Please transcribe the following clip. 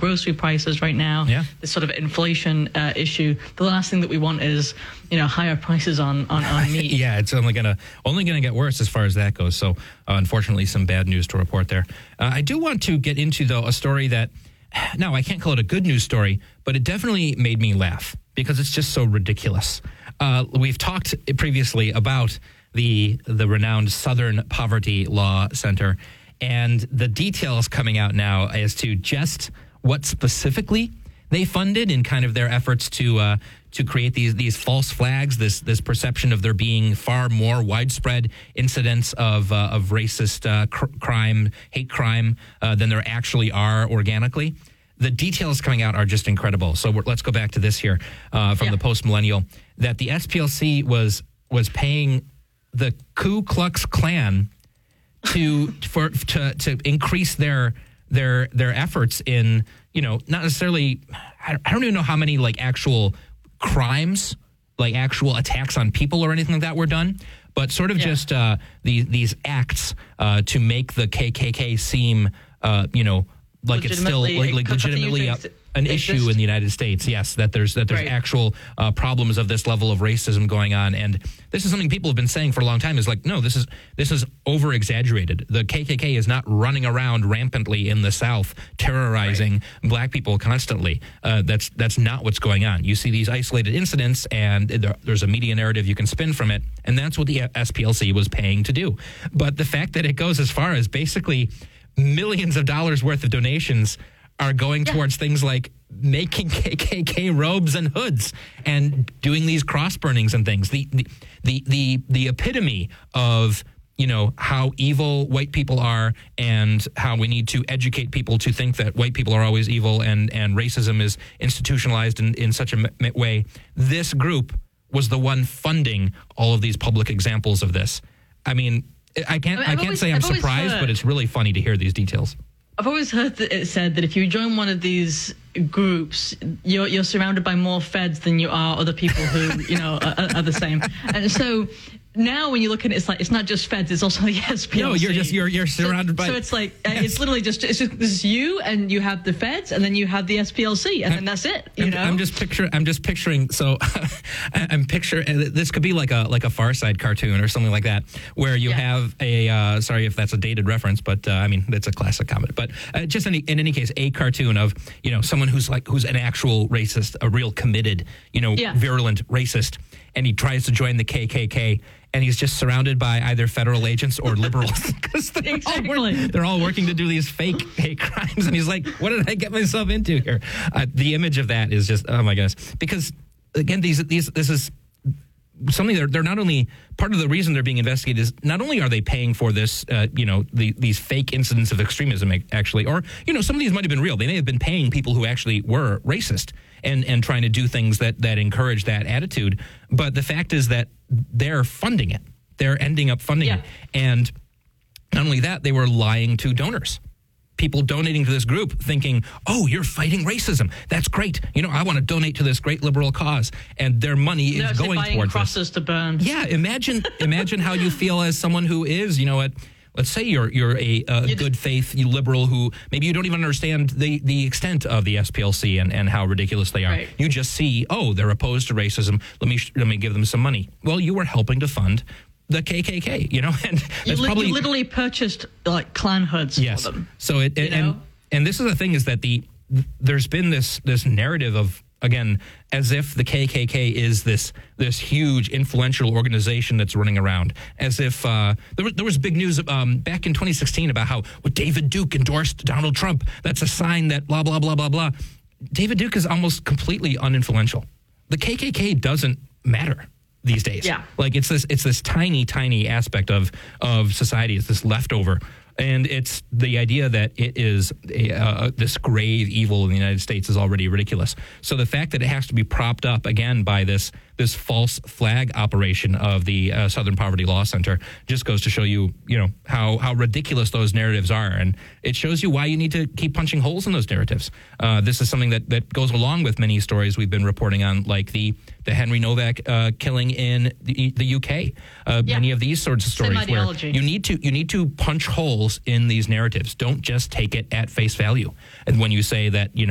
grocery prices right now, this sort of inflation issue. The last thing that we want is, higher prices on meat. Yeah, it's only gonna get worse as far as that goes. So, unfortunately, some bad news to report there. I do want to get into, though, a story that, now, I can't call it a good news story, but it definitely made me laugh because it's just so ridiculous. We've talked previously about the renowned Southern Poverty Law Center, and the details coming out now as to just what specifically they funded in kind of their efforts to create these false flags, this perception of there being far more widespread incidents of racist crime, hate crime than there actually are organically. The details coming out are just incredible. So let's go back to this here from the Post Millennial, that the SPLC was paying the Ku Klux Klan to increase their efforts in, not necessarily, I don't even know how many like actual crimes, like actual attacks on people or anything like that were done, but sort of just these acts to make the KKK seem, like it's still legitimately an issue in the United States. Yes, that there's actual problems of this level of racism going on, and this is something people have been saying for a long time. Is like, no, this is over exaggerated. The KKK is not running around rampantly in the South terrorizing black people constantly. That's not what's going on. You see these isolated incidents, and there's a media narrative you can spin from it, and that's what the SPLC was paying to do. But the fact that it goes as far as basically millions of dollars worth of donations are going towards things like making KKK robes and hoods and doing these cross burnings and things. The epitome of how evil white people are and how we need to educate people to think that white people are always evil and racism is institutionalized in such a way. This group was the one funding all of these public examples of this. I mean, I can't say I'm surprised, but it's really funny to hear these details. I've always heard that it said that if you join one of these groups, you're surrounded by more feds than you are other people who are the same. And so now when you look at it, it's not just feds, it's also the SPLC. No, you're surrounded by. So it's like it's literally just this is you, and you have the feds, and then you have the SPLC, and then that's it. I'm just picturing. So I'm picturing this could be like a Far Side cartoon or something like that, where you have a sorry if that's a dated reference, but I mean it's a classic comedy. But just in any case, a cartoon of someone who's an actual racist, a real committed virulent racist, and he tries to join the KKK. And he's just surrounded by either federal agents or liberals because they're all working to do these fake hate crimes. And he's like, what did I get myself into here? The image of that is just, oh my goodness. Because again, this is something they're not only, part of the reason they're being investigated is not only are they paying for this, these fake incidents of extremism actually, or, some of these might have been real. They may have been paying people who actually were racist and trying to do things that encourage that attitude. But the fact is that they're funding it. They're ending up funding it. And not only that, they were lying to donors. People donating to this group thinking, oh, you're fighting racism. That's great. I want to donate to this great liberal cause. And their money is going towards crosses to burn. Yeah, imagine how you feel as someone who is, let's say you're a good faith liberal who maybe you don't even understand the extent of the SPLC and how ridiculous they are. Right. You just see, oh, they're opposed to racism. Let me give them some money. Well, you were helping to fund the KKK, and you literally purchased like Klan hoods for them. So and this is the thing is that there's been this narrative of, again, as if the KKK is this huge influential organization that's running around, as if there was big news back in 2016 about how David Duke endorsed Donald Trump. That's a sign that blah, blah, blah, blah, blah. David Duke is almost completely uninfluential. The KKK doesn't matter these days. Yeah. Like it's this tiny, tiny aspect of society. It's this leftover. And it's the idea that it is this grave evil in the United States is already ridiculous. So the fact that it has to be propped up again by this false flag operation of the Southern Poverty Law Center just goes to show you, how ridiculous those narratives are. And it shows you why you need to keep punching holes in those narratives. This is something that goes along with many stories we've been reporting on, like the Henry Novak killing in the UK. Many of these sorts of stories where you need to punch holes in these narratives. Don't just take it at face value. And when you say that,